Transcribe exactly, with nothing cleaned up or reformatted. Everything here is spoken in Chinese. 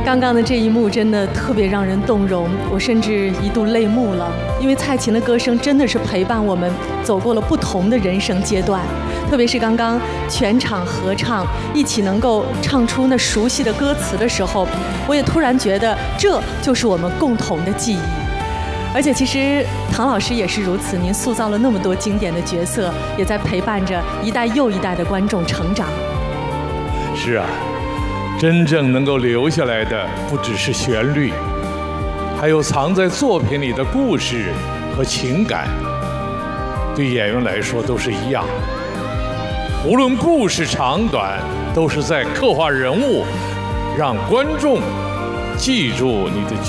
刚刚的这一幕真的特别让人动容，我甚至一度泪目了。因为蔡琴的歌声真的是陪伴我们走过了不同的人生阶段，特别是刚刚全场合唱，一起能够唱出那熟悉的歌词的时候，我也突然觉得这就是我们共同的记忆。而且其实唐老师也是如此，您塑造了那么多经典的角色，也在陪伴着一代又一代的观众成长。 是啊，真正能够留下来的不只是旋律，还有藏在作品里的故事和情感，对演员来说都是一样。无论故事长短，都是在刻画人物，让观众记住你的